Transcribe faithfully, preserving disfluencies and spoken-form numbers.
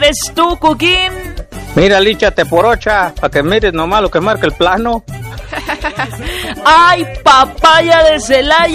eres tú, Cuquín? Mira, líchate por ocha, para que mires nomás lo que marca el plano. ¡Ay, papaya de Celaya!